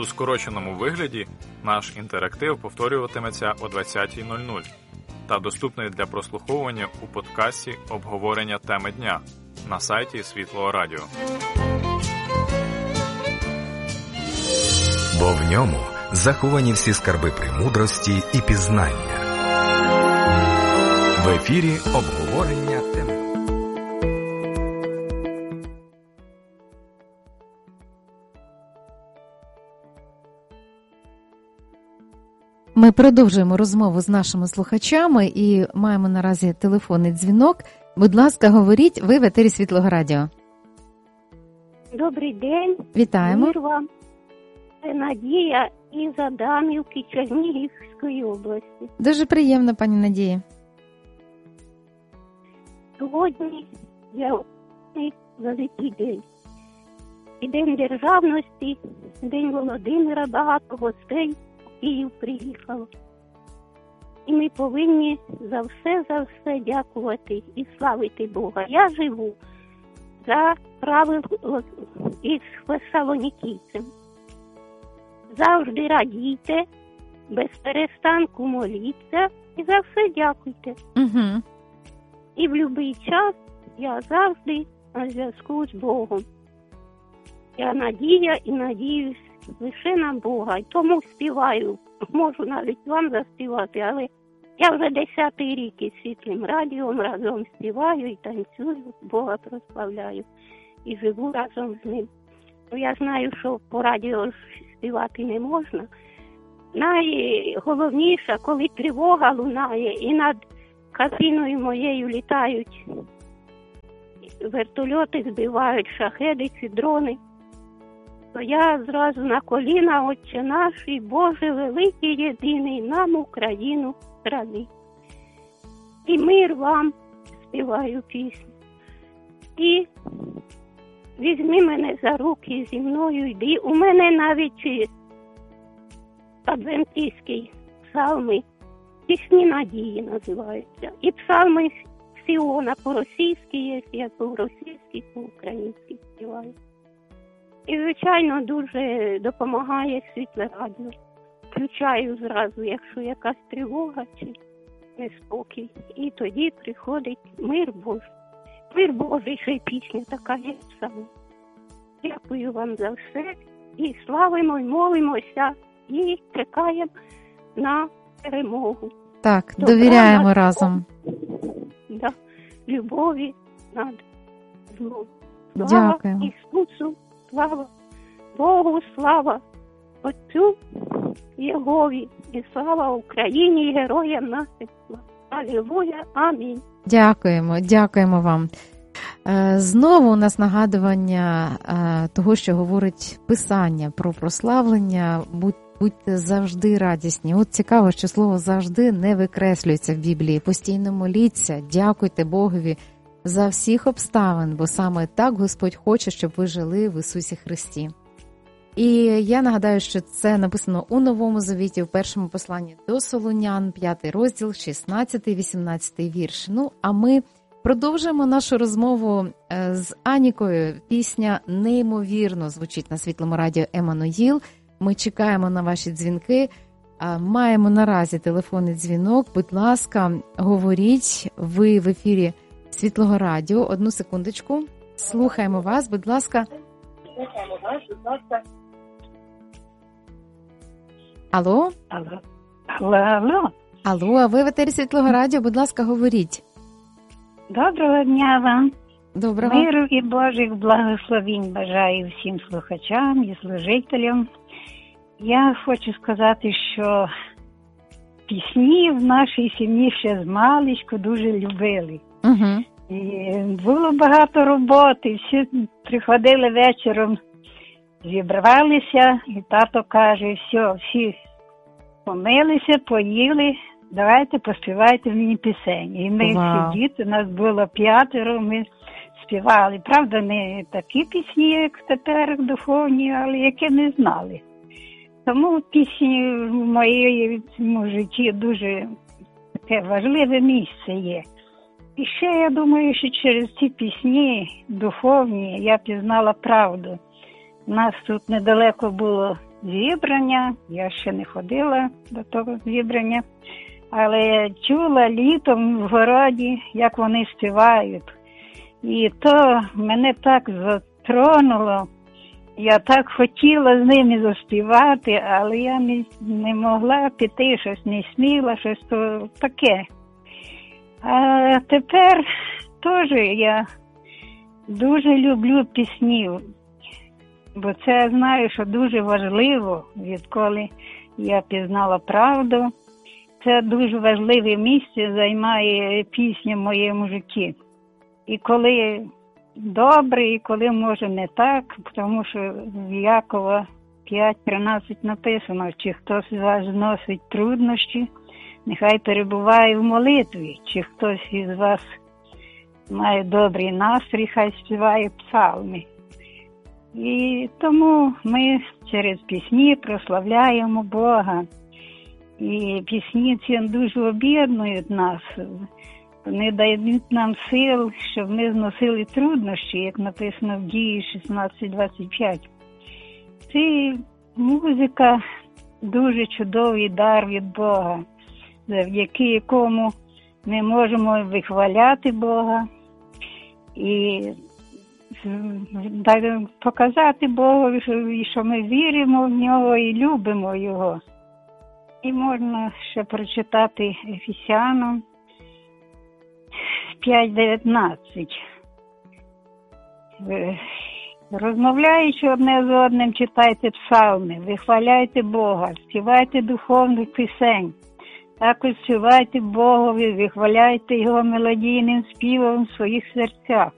скороченому вигляді наш інтерактив повторюватиметься о 20:00 та доступний для прослуховування у подкасті «Обговорення теми дня» на сайті Світлого Радіо. Бо в ньому заховані всі скарби премудрості і пізнання. В ефірі «Обговорення тем». Ми продовжуємо розмову з нашими слухачами і маємо наразі телефонний дзвінок. Будь ласка, говоріть, ви в етері Світлого Радіо. Добрий день. Вітаємо. Мир вам. Це Надія із Адамівки Чернігівської області. Дуже приємно, пані Надія. Сьогодні я великий день. І День Державності, День Володимира, багато гостей в Київ приїхало. І ми повинні за все дякувати і славити Бога. Я живу за правило із Фесалонікійцем. Завжди радійте, без перестанку моліться і за все дякуйте. Угу. І в будь-який час я завжди на зв'язку з Богом. Я надія і надіюсь лише на Бога. І тому співаю. Можу навіть вам заспівати, але я вже 10-й рік із Світлим Радіом разом співаю і танцюю, Бога прославляю. І живу разом з ним. Я знаю, що по радіо співати не можна. Найголовніше, коли тривога лунає і над кабіною моєю літають вертольоти, збивають шахеди чи дрони, то я зразу на коліна: Отче наш і Боже великий єдиний, нам Україну храни. І мир вам, співаю пісню. І візьми мене за руки, зі мною йди. У мене навіть адвентистські псалми, пісні надії називаються. І псалми Сіона по-російськи є, я по-російськи, по-українськи співаю. І, звичайно, дуже допомагає Світле Радіо. Включаю зразу, якщо якась тривога чи неспокій. І тоді приходить мир Божий. Мир Божий, ще й пісня така є сама. Дякую вам за все. І славимо, і молимося, і чекаємо на перемогу. Так, довіряємо разом. Да, любові над злом. Дякуємо. Слава Ісусу, слава Богу, слава Отцю Єгові, і слава Україні, і героям нашим. Алілуя, амінь. Дякуємо вам. Знову у нас нагадування того, що говорить Писання про прославлення. Будьте завжди радісні. От цікаво, що слово «завжди» не викреслюється в Біблії. Постійно моліться, дякуйте Богові за всіх обставин, бо саме так Господь хоче, щоб ви жили в Ісусі Христі. І я нагадаю, що це написано у Новому Завіті, в першому посланні до Солунян, 5 розділ, 16-18 вірш. Ну, а ми продовжуємо нашу розмову з Анікою. Пісня неймовірно звучить на Світлому Радіо «Еммануїл». Ми чекаємо на ваші дзвінки. Маємо наразі телефонний дзвінок. Будь ласка, говоріть. Ви в ефірі Світлого Радіо. Одну секундочку. Слухаємо вас, будь ласка. Алло? Алло, а ви в етері Світлого Радіо, будь ласка, говоріть. Доброго дня вам. Доброго. Миру і Божих благословінь бажаю всім слухачам і служителям. Я хочу сказати, що пісні в нашій сім'ї ще з маличку дуже любили. Угу. І було багато роботи, всі приходили вечором, зібралися, і тато каже: все, всі помилися, поїли, давайте поспівайте мені пісень. І ми всі діти, нас було 5, ми співали. Правда, не такі пісні, як тепер духовні, але які не знали. Тому пісні в моєму житті дуже таке важливе місце є. І ще я думаю, що через ці пісні духовні я пізнала правду. У нас тут недалеко було зібрання, я ще не ходила до того зібрання, але чула літом в городі, як вони співають. І то мене так затронуло. Я так хотіла з ними заспівати, але я не могла піти, щось не сміла, щось то таке. А тепер теж я дуже люблю пісні, бо це я знаю, що дуже важливо, відколи я пізнала правду. Це дуже важливе місце займає пісня в моєму житті. І коли добре, і коли може не так, тому що в Якова 5:13 написано, чи хтось з вас зносить труднощі, нехай перебуває в молитві, чи хтось із вас має добрий настрій, хай співає псалми. І тому ми через пісні прославляємо Бога. І пісні ці дуже об'єднують нас. Вони дають нам сил, щоб ми зносили труднощі, як написано в Дії 16:25. Це музика дуже чудовий дар від Бога, завдяки якому ми можемо вихваляти Бога і показати Богу, що ми віримо в Нього і любимо Його. І можна ще прочитати Ефесянам 5:19. Розмовляючи одне з одним, читайте псалми, вихваляйте Бога, співайте духовних пісень. Також співайте Богові, вихваляйте Його мелодійним співом в своїх серцях.